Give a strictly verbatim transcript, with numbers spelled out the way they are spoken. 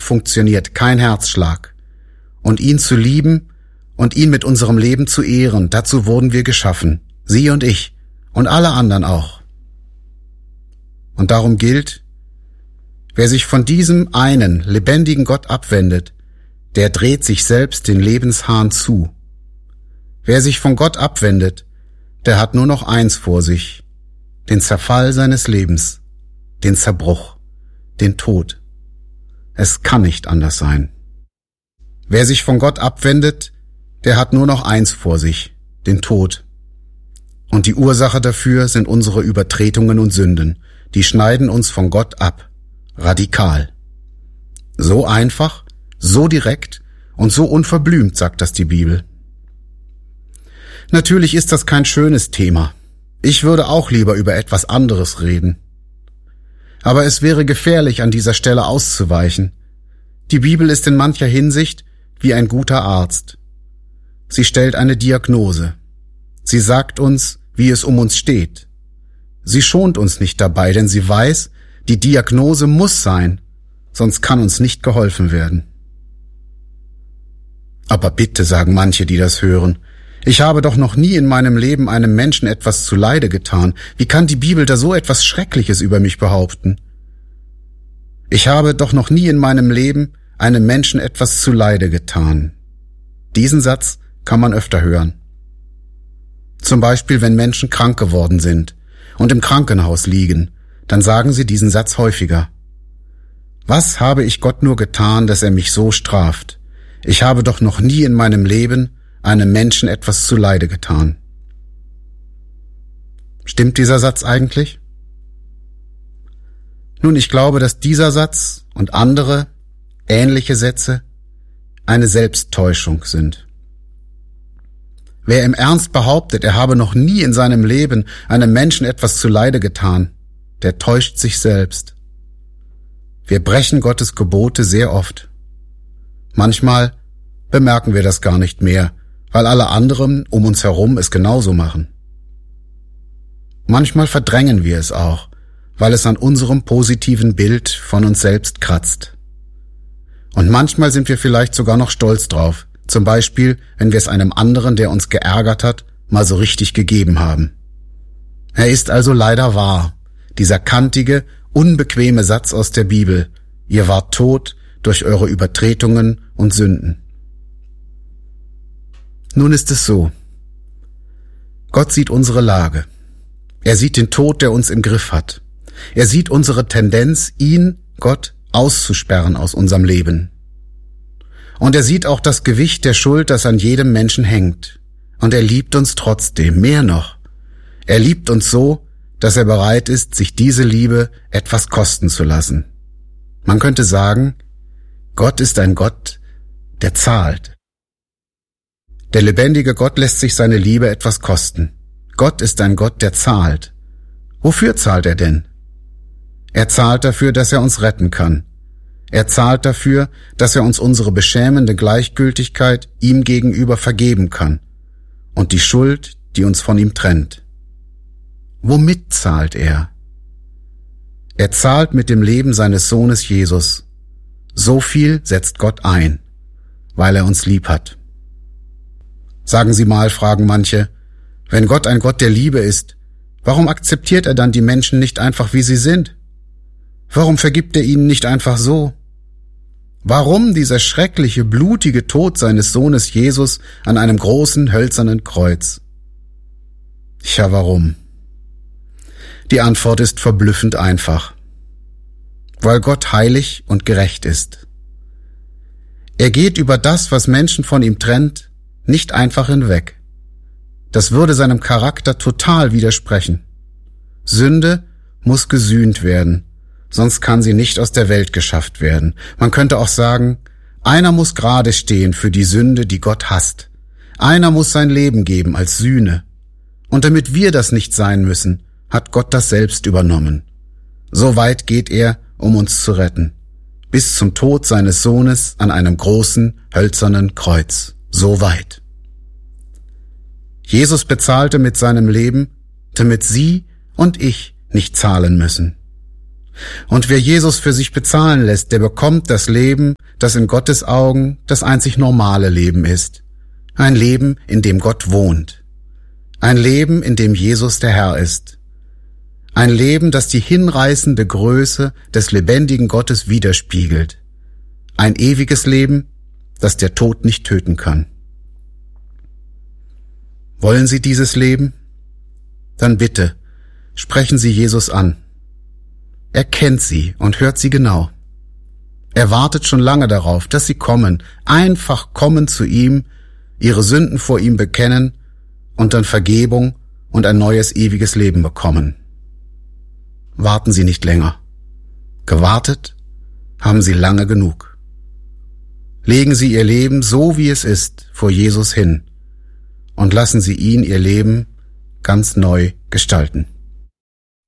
funktioniert kein Herzschlag. Und ihn zu lieben und ihn mit unserem Leben zu ehren, dazu wurden wir geschaffen, Sie und ich und alle anderen auch. Und darum gilt, wer sich von diesem einen lebendigen Gott abwendet, der dreht sich selbst den Lebenshahn zu. Wer sich von Gott abwendet, der hat nur noch eins vor sich, den Zerfall seines Lebens, den Zerbruch, den Tod. Es kann nicht anders sein. Wer sich von Gott abwendet, der hat nur noch eins vor sich, den Tod. Und die Ursache dafür sind unsere Übertretungen und Sünden, die schneiden uns von Gott ab, radikal. So einfach, so direkt und so unverblümt, sagt das die Bibel. Natürlich ist das kein schönes Thema. Ich würde auch lieber über etwas anderes reden. Aber es wäre gefährlich, an dieser Stelle auszuweichen. Die Bibel ist in mancher Hinsicht wie ein guter Arzt. Sie stellt eine Diagnose. Sie sagt uns, wie es um uns steht. Sie schont uns nicht dabei, denn sie weiß, die Diagnose muss sein, sonst kann uns nicht geholfen werden. Aber bitte, sagen manche, die das hören, ich habe doch noch nie in meinem Leben einem Menschen etwas zuleide getan. Wie kann die Bibel da so etwas Schreckliches über mich behaupten? Ich habe doch noch nie in meinem Leben einem Menschen etwas zuleide getan. Diesen Satz kann man öfter hören. Zum Beispiel, wenn Menschen krank geworden sind und im Krankenhaus liegen, dann sagen sie diesen Satz häufiger. Was habe ich Gott nur getan, dass er mich so straft? Ich habe doch noch nie in meinem Leben einem Menschen etwas zuleide getan. Stimmt dieser Satz eigentlich? Nun, ich glaube, dass dieser Satz und andere ähnliche Sätze eine Selbsttäuschung sind. Wer im Ernst behauptet, er habe noch nie in seinem Leben einem Menschen etwas zuleide getan, der täuscht sich selbst. Wir brechen Gottes Gebote sehr oft. Manchmal bemerken wir das gar nicht mehr, weil alle anderen um uns herum es genauso machen. Manchmal verdrängen wir es auch, weil es an unserem positiven Bild von uns selbst kratzt. Und manchmal sind wir vielleicht sogar noch stolz drauf, zum Beispiel, wenn wir es einem anderen, der uns geärgert hat, mal so richtig gegeben haben. Er ist also leider wahr, dieser kantige, unbequeme Satz aus der Bibel, ihr wart tot durch eure Übertretungen und Sünden. Nun ist es so. Gott sieht unsere Lage. Er sieht den Tod, der uns im Griff hat. Er sieht unsere Tendenz, ihn, Gott, auszusperren aus unserem Leben. Und er sieht auch das Gewicht der Schuld, das an jedem Menschen hängt. Und er liebt uns trotzdem, mehr noch. Er liebt uns so, dass er bereit ist, sich diese Liebe etwas kosten zu lassen. Man könnte sagen, Gott ist ein Gott, der zahlt. Der lebendige Gott lässt sich seine Liebe etwas kosten. Gott ist ein Gott, der zahlt. Wofür zahlt er denn? Er zahlt dafür, dass er uns retten kann. Er zahlt dafür, dass er uns unsere beschämende Gleichgültigkeit ihm gegenüber vergeben kann und die Schuld, die uns von ihm trennt. Womit zahlt er? Er zahlt mit dem Leben seines Sohnes Jesus. So viel setzt Gott ein, weil er uns lieb hat. Sagen Sie mal, fragen manche, wenn Gott ein Gott der Liebe ist, warum akzeptiert er dann die Menschen nicht einfach, wie sie sind? Warum vergibt er ihnen nicht einfach so? Warum dieser schreckliche, blutige Tod seines Sohnes Jesus an einem großen, hölzernen Kreuz? Tja, warum? Die Antwort ist verblüffend einfach. Weil Gott heilig und gerecht ist. Er geht über das, was Menschen von ihm trennt, nicht einfach hinweg. Das würde seinem Charakter total widersprechen. Sünde muss gesühnt werden, sonst kann sie nicht aus der Welt geschafft werden. Man könnte auch sagen, einer muss gerade stehen für die Sünde, die Gott hasst. Einer muss sein Leben geben als Sühne. Und damit wir das nicht sein müssen, hat Gott das selbst übernommen. So weit geht er, um uns zu retten. Bis zum Tod seines Sohnes an einem großen, hölzernen Kreuz. So weit. Jesus bezahlte mit seinem Leben, damit Sie und ich nicht zahlen müssen. Und wer Jesus für sich bezahlen lässt, der bekommt das Leben, das in Gottes Augen das einzig normale Leben ist. Ein Leben, in dem Gott wohnt. Ein Leben, in dem Jesus der Herr ist. Ein Leben, das die hinreißende Größe des lebendigen Gottes widerspiegelt. Ein ewiges Leben, das der Tod nicht töten kann. Wollen Sie dieses Leben? Dann bitte, sprechen Sie Jesus an. Er kennt Sie und hört Sie genau. Er wartet schon lange darauf, dass Sie kommen, einfach kommen zu ihm, Ihre Sünden vor ihm bekennen und dann Vergebung und ein neues ewiges Leben bekommen. Warten Sie nicht länger. Gewartet haben Sie lange genug. Legen Sie Ihr Leben so wie es ist vor Jesus hin und lassen Sie ihn Ihr Leben ganz neu gestalten.